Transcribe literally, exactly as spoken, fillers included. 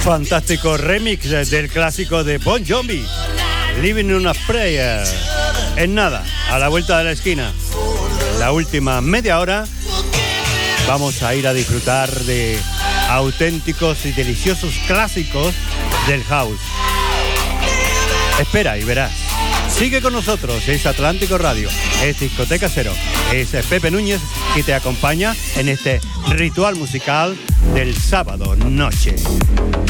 Fantástico remix del clásico de Bon Jovi, Living on a Prayer. En nada, a la vuelta de la esquina, la última media hora, vamos a ir a disfrutar de auténticos y deliciosos clásicos del house. Espera y verás. Sigue con nosotros, es Atlántico Radio, es Discoteca Cero, es Pepe Núñez que te acompaña en este ritual musical del sábado noche.